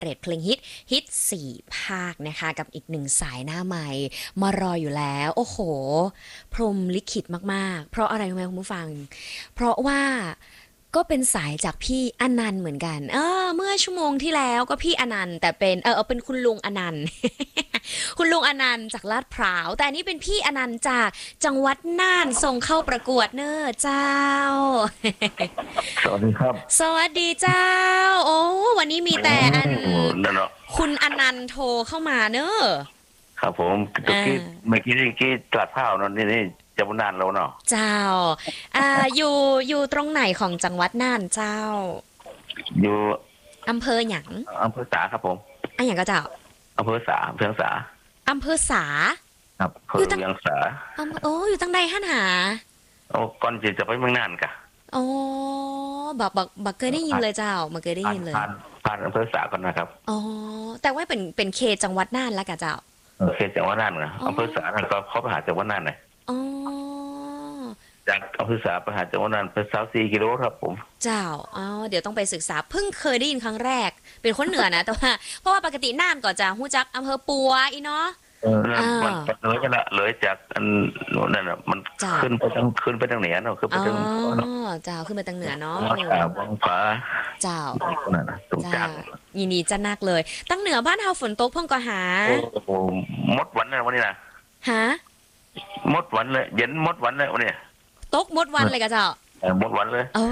เรทเพลงฮิต4 ภาคนะคะกับอีกหนึ่งสายหน้าใหม่มารออยู่แล้วโอ้โหพรหมลิขิตมากๆเพราะอะไรรู้ไหมคุณผู้ฟังเพราะว่าก็เป็นสายจากพี่อนันต์เหมือนกันเมื่อชั่วโมงที่แล้วก็พี่อนันต์แต่เป็นเป็นคุณลุงอนันต์ คุณลุงอนันต์จากลาดพร้าวแต่อันนี้เป็นพี่อนันต์จากจังหวัดน่านส่งเข้าประกวดเนอะเจ้าสวัสดีครับสวัสดีเจ้าโอ้วันนี้มีแต่อันนั่นเนาะคุณอนันต์โทรเข้ามาเนอะครับผมตะอ่ากี้เมื่อกี้ตลาดข้าวเนาะนี่จะมานานแล้วเนาะเจ้าอยู่ตรงไหนของจังหวัดน่านเจ้าอยู่อำเภอหยังอำเภอสาครับผมอันหยังก็เจ้าอำเภอสาเพียงสาอำเภอสาครับอำเภอยู่ตั้งอเวียงสาอยู่ตั้งใดหันหาโอ้ก่อนจะไปเมืองน่านกะโอ้บักเคยได้ยินเลยเจ้าบักเคยได้ยินเลยผ่านอำเภอสาก่อนนะครับอ๋อแต่ว่าเป็นเขตจังหวัดน่านแล้วกะเจ้าเขตจังหวัดน่านนะอ๋ออำเภอสานั่นก็เขาไปหาจังหวัดน่านเลยอ๋อจากอำเภอสาไปหาจังหวัดน่านเป็น34 กิโลครับผมเจ้าเดี๋ยวต้องไปศึกษาเพิ่งเคยได้ยินครั้งแรกเป็นคนเหนือนะแต่ว่าเพราะว่าปกติน่านก็จะฮู้จักอำเภอปัวอีเนาะนั่นมันเลยกันละเลยจากอันนั่นน่ะมันขึ้นไปทางเหนือเนาะขึ้นไปทางเนาะเจ้าขึ้นไปทางเหนือเนาะวังผาเจ้านั่นนะตรงกลางยินดีจะนักเลยตั้งเหนือบ้านเฮาฝนตกเพิ่งก็หาโอ้โหมดวันนะวันนี้นะหามดวันเลยเย็นมดวันเลยวันนี้ตกหมดวันเลยกะเจ้าหมดวันเลยโอ้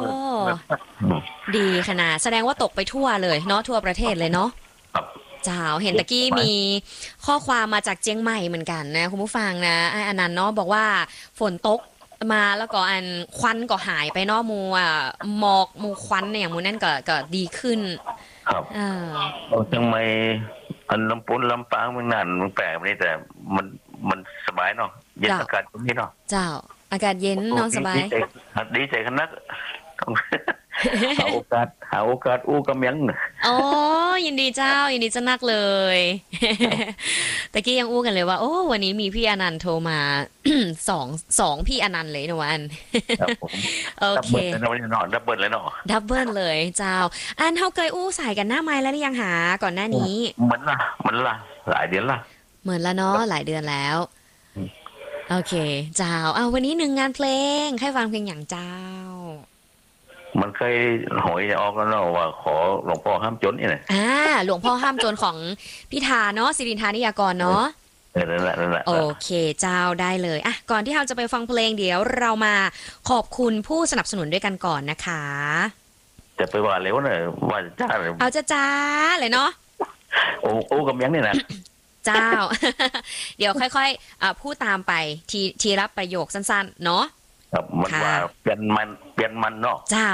ดีขนาดแสดงว่าตกไปทั่วเลยเนาะทั่วประเทศเลยเนาะเจ้าเห็นตะกี้มีข้อความมาจากเจียงใหม่เหมือนกันนะคุณผู้ฟังนะไอ้อนันต์เนาะบอกว่าฝนตกมาแล้วก็อันควันก็หายไปเนาะหมอกควันเนี่ยมูนั่นก็ดีขึ้นครับเราจังไม่อันลำปูนลำปางเมืองน่านมันแปลกนี่แต่มันสบายเนาะเย็นอากาศตรงนี้เนาะเจ้าอากาศเย็นนอนสบายดีใจขนาดหาโอกาสอู้กำยังอ๋อยินดีเจ้ายินดีจะนักเลยตะกี้ยังอู้กันเลยว่าโอ้วันนี้มีพี่อนันต์โทรมาสองพี่อนันต์เลยนะวันโอเคดับเบิลเลยเนาะดับเบิลเลยเจ้าอันเฮาเคยอู้สายกันหน้าไม้แล้วหรือยังหาก่อนหน้านี้เหมือนล่ะหลายเดือนละเหมือนละเนาะหลายเดือนแล้วโอเคเจ้าวันนี้1 งานเพลงให้ฟังเพลงอย่างเจ้ามันเคยหอยออกแล้วเนาะว่าขอหลวงพ่อห้ามจนนี่แหละหลวงพ่อห้ามจนของพี่ธาเนาะสิรินทานิยากรเนาะนั่นแหละโอเคเจ้าได้เลยก่อนที่เราจะไปฟังเพลงเดี๋ยวเรามาขอบคุณผู้สนับสนุนด้วยกันก่อนนะคะจะไปว่าเร็วหน่อยว่าจ้าเอาจ้าเลยเนาะโอ้กำยังนี่นะเจ้า เดี๋ยวค่อยๆพูดตามไปทีรับประโยคสั้นๆเนาะครับมันว่าเปลี่ยนมันเนาะเจ้า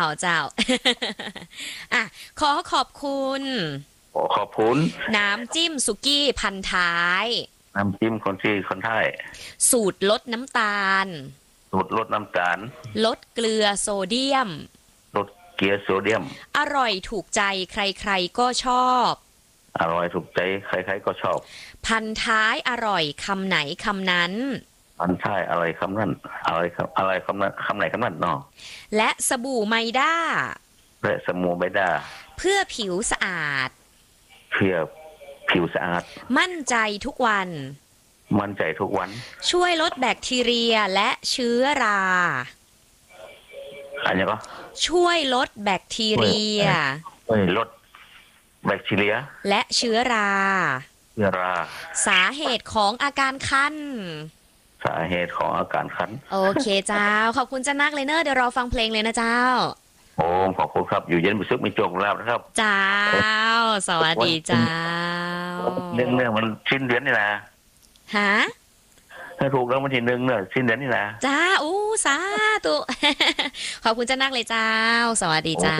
ขอบคุณขอบคุณน้ำจิ้มสุกี้พันท้ายน้ำจิ้มคนไทยสูตรลดน้ำตาลลดเกลือโซเดียมอร่อยถูกใจใครๆก็ชอบอร่อยถูกใจใครๆก็ชอบพันท้ายอร่อยคำไหนคำนั้นพันท้ายอะไรคำนั้นอะไรคำนั้นคำไหนคำนั้นเนาะและสบู่ไมด้าเพื่อผิวสะอาดมั่นใจทุกวันช่วยลดแบคทีเรียและเชื้อราอันนี้ก็ช่วยลดแบคทีเรียลดแบคทีเรียและเชื้อราสาเหตุของอาการคันโอเคเจ้าขอบคุณจ้านักเลยเนอะเดี๋ยวรอฟังเพลงเลยนะเจ้าโอ้ขอบคุณครับอยู่เย็นมีสุขมีโชคลาภนะครับเจ้าสวัสดีเจ้าเรื่องมันสิ้นเดือนนี่นะฮะถ้าถูกแล้ววันที่1เนี่ยสิ้นเดือนนี่นะจ้าสาธุขอบคุณจ้านักเลยเจ้าสวัสดีเจ้า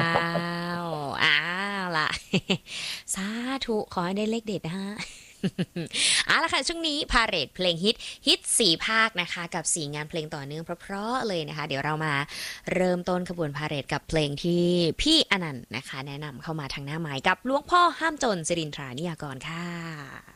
ล่ะสาธุขอให้ได้เลขเด็ดนะฮะละค่ะช่วงนี้พาเหรดเพลงฮิต4 ภาคนะคะกับ4 งานเพลงต่อเนื่องเพราะๆเลยนะคะเดี๋ยวเรามาเริ่มต้นขบวนพาเหรดกับเพลงที่พี่อนันต์นะคะแนะนำเข้ามาทางหน้าไม้กับหลวงพ่อห้ามจนสิรินทรานิยากรค่ะ